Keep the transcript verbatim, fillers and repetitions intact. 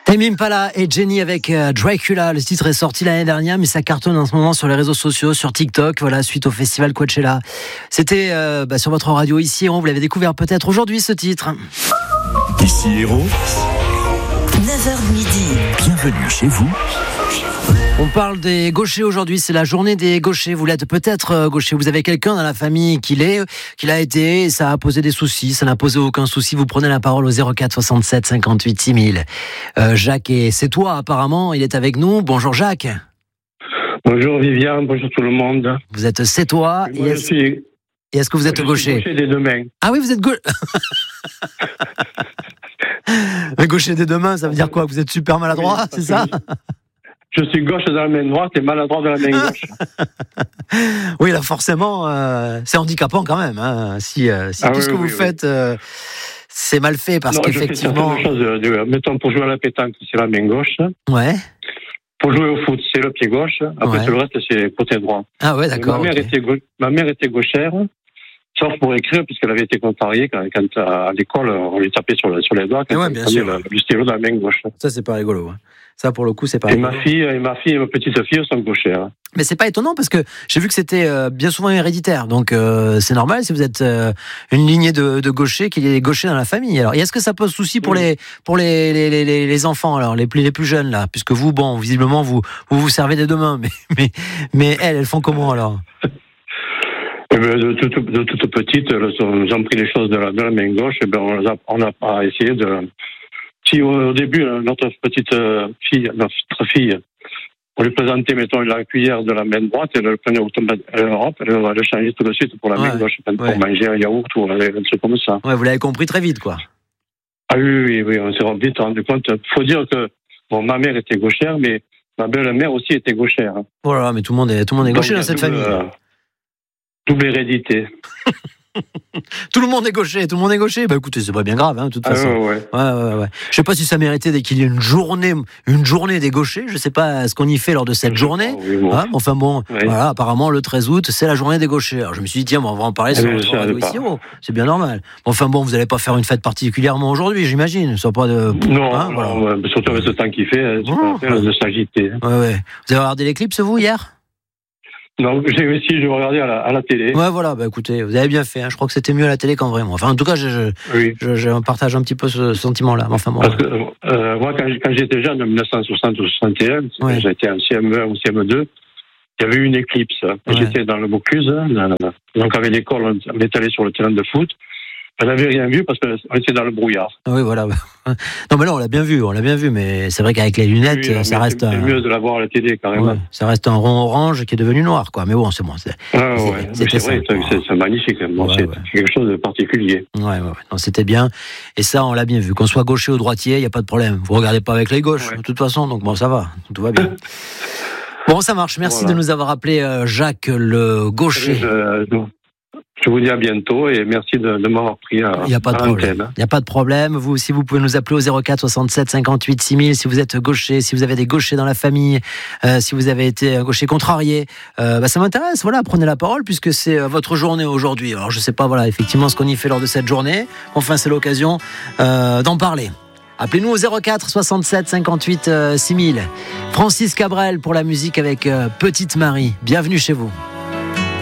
Tame Impala et Jenny avec euh, Dracula. Le titre est sorti l'année dernière, mais ça cartonne en ce moment sur les réseaux sociaux, sur TikTok, voilà, suite au festival Coachella. C'était euh, bah, sur votre radio Ici Héros, vous l'avez découvert peut-être aujourd'hui ce titre. Ici Héros, neuf heures midi. Bienvenue chez vous. On parle des gauchers aujourd'hui, c'est la journée des gauchers. Vous l'êtes peut-être gaucher, vous avez quelqu'un dans la famille qui l'est, qui l'a été, et ça a posé des soucis, ça n'a posé aucun souci. Vous prenez la parole au zéro quatre soixante-sept cinquante-huit six mille. Euh, Jacques, et c'est toi apparemment, il est avec nous. Bonjour Jacques. Bonjour Viviane, bonjour tout le monde. Vous êtes sétois, et, Moi, est-ce... je suis... et est-ce que vous êtes je gaucher? suis gaucher des deux mains. Ah oui, vous êtes gaucher. Un gaucher des deux mains, ça veut dire quoi? Vous êtes super maladroit, Oui, c'est ça? Je suis gauche dans la main droite et maladroit dans la main gauche. Oui, là forcément, euh, c'est handicapant quand même. Hein, si euh, si ah, tout oui, ce que oui, vous oui, faites, euh, c'est mal fait, parce non, qu'effectivement... Je fais certaines choses, de, mettons, pour jouer à la pétanque, c'est la main gauche. Ouais. Pour jouer au foot, c'est le pied gauche. Après, Ouais. tout le reste, c'est le côté droit. Ah ouais, d'accord. Ma mère, Okay. était, gau... Ma mère était gauchère, sauf pour écrire, puisqu'elle avait été contrariée quand, quand à l'école, on lui tapait sur, le, sur les doigts quand ouais, on bien prenait sûr. le, le stylo dans la main gauche. Ça, c'est pas rigolo. Hein. Ça, pour le coup, c'est pas Et rigolo. ma fille, et ma fille et ma petite fille sont gauchères. Mais c'est pas étonnant, parce que j'ai vu que c'était euh, bien souvent héréditaire. Donc, euh, c'est normal si vous êtes euh, une lignée de, de gauchers, qu'il y ait des gauchers dans la famille. Alors, et est-ce que ça pose souci pour Oui. les pour les, les, les, les enfants, alors, les plus, les plus jeunes, là? Puisque vous, bon, visiblement, vous vous, vous servez des deux mains. Mais, mais, mais elles, elles font comment, alors? Eh bien, de, toute, de toute petite, elles ont pris les choses de la, de la main gauche. Et ben, on a, on a pas essayé de... Si au, au début, notre petite fille, notre fille, on lui présentait, mettons, la cuillère de la main droite, elle le prenait automatiquement, elle, elle le changeait tout de suite pour la Ouais. main gauche, pour Ouais. manger un yaourt ou un truc comme ça. Ouais, vous l'avez compris très vite, quoi. Ah oui, oui, oui, on s'est vite rendu compte. Il faut dire que, bon, ma mère était gauchère, mais ma belle-mère aussi était gauchère. Oh là là, mais tout le monde est, tout le monde est gaucher Donc, dans cette double, famille. euh, double hérédité. Tout le monde est gaucher, tout le monde est gaucher. Bah écoutez, c'est pas bien grave, hein, de toute Ah, façon. ouais, ouais. Ouais, ouais, ouais. Je sais pas si ça méritait qu'il y ait une journée, une journée des gauchers. Je sais pas ce qu'on y fait lors de cette journée. Oui, bon. Hein, enfin bon, Oui. voilà, apparemment le treize août, c'est la journée des gauchers. Alors je me suis dit, tiens, bon, on va en parler Ah, sur mais notre je savais radio pas. ici. Oh, c'est bien normal. Bon, enfin bon, vous allez pas faire une fête particulièrement aujourd'hui, j'imagine. Ce sera pas de. Non, hein, non, voilà. ouais, mais surtout avec ce temps qu'il fait, c'est Oh, pas la peine de s'agiter. Ouais, ouais. Vous avez regardé l'éclipse, vous, hier? Non, j'ai aussi, je regardais à la, à la télé. Ouais, voilà, bah écoutez, vous avez bien fait. Hein. Je crois que c'était mieux à la télé qu'en vrai, moi. Enfin, en tout cas, je, je, Oui. je, je partage un petit peu ce sentiment-là. Enfin, bon, Parce que euh, moi, quand, quand j'étais jeune, en dix-neuf cent soixante ou soixante et un, Ouais. j'étais en C M un ou C M deux, il y avait eu une éclipse. Ouais. J'étais dans le Bocuse, dans- donc avec l'école, on est allé sur le terrain de foot. On n'avait rien vu parce qu'on était dans le brouillard. Ah oui, voilà. Non, mais là, on l'a bien vu, on l'a bien vu, mais c'est vrai qu'avec les lunettes, Oui, non, ça mais reste c'est, un... c'est mieux de la voir à la télé, carrément. Ouais, ça reste un rond orange qui est devenu noir, quoi. Mais bon, c'est bon. C'est... Ah, c'est- ouais. c'était C'est vrai, ça. c'est, c'est magnifique. Bon, Ouais, c'est ouais. quelque chose de particulier. Ouais, ouais, ouais. Non, c'était bien. Et ça, on l'a bien vu. Qu'on soit gaucher ou droitier, il n'y a pas de problème. Vous regardez pas avec les gauches, Ouais. de toute façon, donc bon, ça va. Tout va bien. Bon, ça marche. Merci Voilà. de nous avoir appelé euh, Jacques le gaucher. Je, je, je vous dis à bientôt et merci de, de m'avoir pris à, Il n'y a pas de à problème. l'antenne. Il n'y a pas de problème. Vous aussi, vous pouvez nous appeler au zéro quatre soixante-sept cinquante-huit six mille si vous êtes gaucher, si vous avez des gauchers dans la famille, euh, si vous avez été un gaucher contrarié. Euh, bah, ça m'intéresse. Voilà, prenez la parole puisque c'est euh, votre journée aujourd'hui. Alors, je sais pas, voilà, effectivement, ce qu'on y fait lors de cette journée. Enfin, c'est l'occasion euh, d'en parler. Appelez-nous au zéro quatre soixante-sept cinquante-huit six mille. Francis Cabrel pour la musique avec euh, Petite Marie. Bienvenue chez vous.